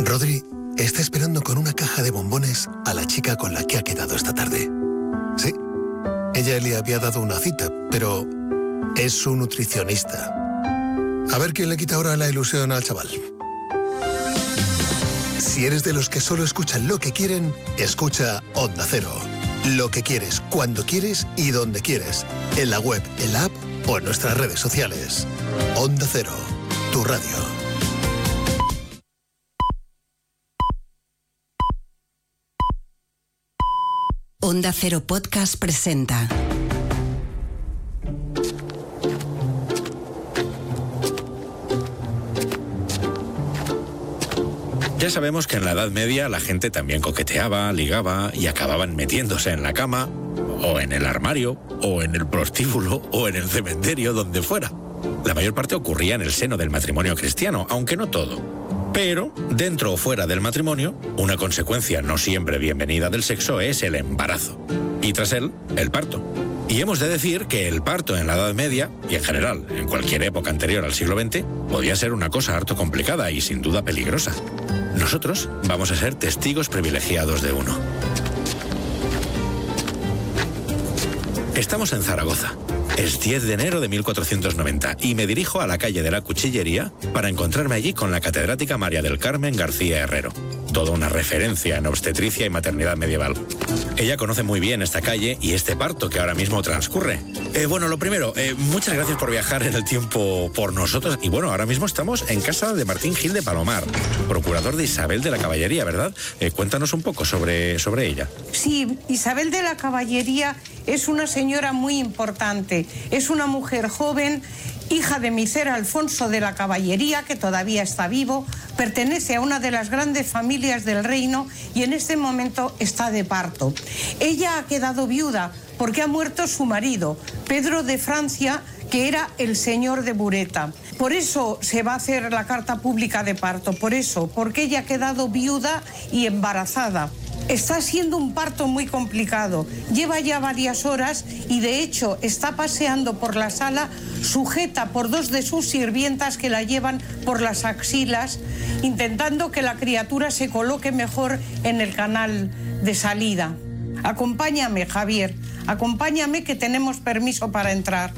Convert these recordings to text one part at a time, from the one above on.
Rodri está esperando con una caja de bombones a la chica con la que ha quedado esta tarde. Sí, ella le había dado una cita, pero es su nutricionista. A ver quién le quita ahora la ilusión al chaval. Si eres de los que solo escuchan lo que quieren, escucha Onda Cero. Lo que quieres, cuando quieres y donde quieres. En la web, en la app o en nuestras redes sociales. Onda Cero, tu radio. Onda Cero Podcast presenta. Ya sabemos que en la Edad Media la gente también coqueteaba, ligaba y acababan metiéndose en la cama, o en el armario, o en el prostíbulo, o en el cementerio, donde fuera. La mayor parte ocurría en el seno del matrimonio cristiano, aunque no todo. Pero, dentro o fuera del matrimonio, una consecuencia no siempre bienvenida del sexo es el embarazo. Y tras él, el parto. Y hemos de decir que el parto en la Edad Media, y en general en cualquier época anterior al siglo XX, podía ser una cosa harto complicada y sin duda peligrosa. Nosotros vamos a ser testigos privilegiados de uno. Estamos en Zaragoza. Es 10 de enero de 1490 y me dirijo a la calle de la Cuchillería para encontrarme allí con la catedrática María del Carmen García Herrero. Toda una referencia en obstetricia y maternidad medieval. Ella conoce muy bien esta calle y este parto que ahora mismo transcurre. Bueno, lo primero, muchas gracias por viajar en el tiempo por nosotros. Y bueno, ahora mismo estamos en casa de Martín Gil de Palomar, procurador de Isabel de la Caballería, ¿verdad? Cuéntanos un poco sobre ella. Sí, Isabel de la Caballería es una señora muy importante. Es una mujer joven, hija de Micer Alfonso de la Caballería, que todavía está vivo, pertenece a una de las grandes familias del reino y en este momento está de parto. Ella ha quedado viuda porque ha muerto su marido, Pedro de Francia, que era el señor de Bureta. Por eso se va a hacer la carta pública de parto, por eso, porque ella ha quedado viuda y embarazada. Está siendo un parto muy complicado, lleva ya varias horas y de hecho está paseando por la sala sujeta por dos de sus sirvientas que la llevan por las axilas, intentando que la criatura se coloque mejor en el canal de salida. Acompáñame, Javier, acompáñame que tenemos permiso para entrar.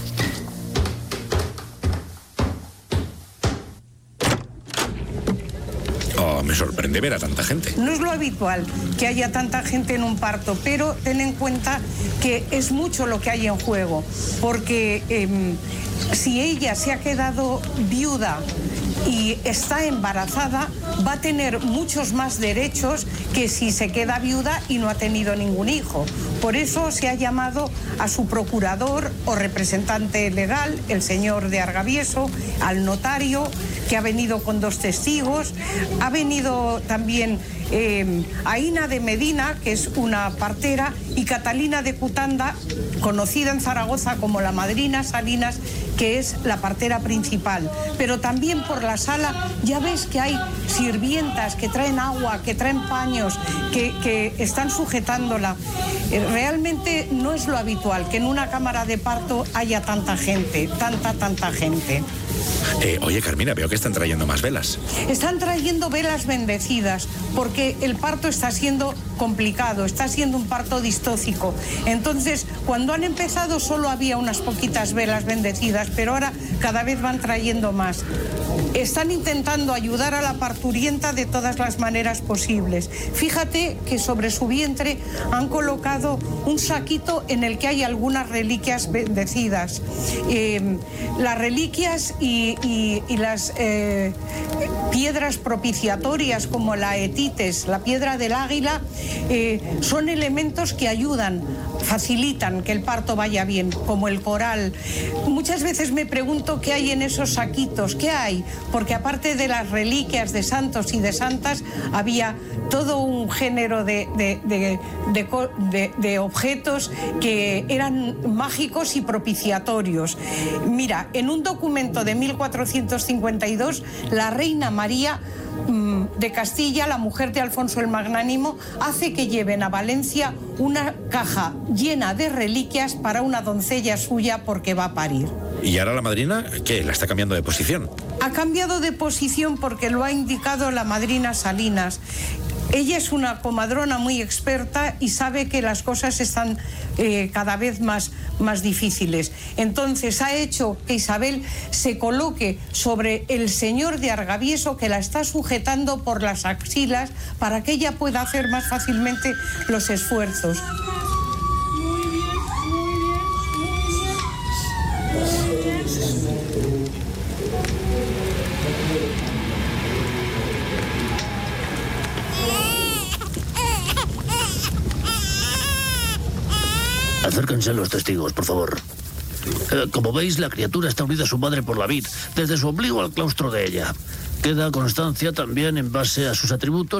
Me sorprende ver a tanta gente. No es lo habitual que haya tanta gente en un parto, pero ten en cuenta que es mucho lo que hay en juego, porque si ella se ha quedado viuda y está embarazada, va a tener muchos más derechos que si se queda viuda y no ha tenido ningún hijo. Por eso se ha llamado a su procurador o representante legal, el señor de Argavieso, al notario, que ha venido con 2 testigos. Ha venido también Aína de Medina, que es una partera, y Catalina de Cutanda, conocida en Zaragoza como la madrina Salinas, que es la partera principal. Pero también por la sala ya ves que hay sirvientas que traen agua, que traen paños, que están sujetándola. Realmente no es lo habitual que en una cámara de parto haya tanta gente, tanta gente. Oye, Carmina, veo que están trayendo más velas. Están trayendo velas bendecidas porque el parto está siendo complicado, está siendo un parto distócico. Entonces, cuando han empezado solo había unas poquitas velas bendecidas, pero ahora cada vez van trayendo más. Están intentando ayudar a la parturienta de todas las maneras posibles. Fíjate que sobre su vientre han colocado un saquito en el que hay algunas reliquias bendecidas. Las reliquias y las piedras propiciatorias como la etites, la piedra del águila, son elementos que ayudan, facilitan que el parto vaya bien, como el coral. Muchas veces me pregunto qué hay en esos saquitos, qué hay, porque aparte de las reliquias de santos y de santas, había todo un género de objetos que eran mágicos y propiciatorios. Mira, en un documento de 1452, la reina María de Castilla, la mujer de Alfonso el Magnánimo, hace que lleven a Valencia una caja llena de reliquias para una doncella suya porque va a parir. ¿Y ahora la madrina, qué? ¿La está cambiando de posición? Ha cambiado de posición porque lo ha indicado la madrina Salinas. Ella es una comadrona muy experta y sabe que las cosas están cada vez más difíciles. Entonces ha hecho que Isabel se coloque sobre el señor de Argavieso, que la está sujetando por las axilas para que ella pueda hacer más fácilmente los esfuerzos. Acérquense los testigos, por favor. Como veis, la criatura está unida a su madre por la vid, desde su ombligo al claustro de ella. Queda constancia también en base a sus atributos